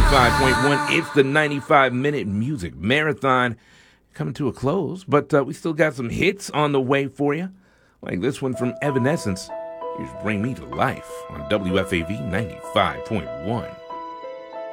95.1. It's the 95-minute music marathon coming to a close, but we still got some hits on the way for you, like this one from Evanescence. Here's Bring Me to Life on WFAV 95.1.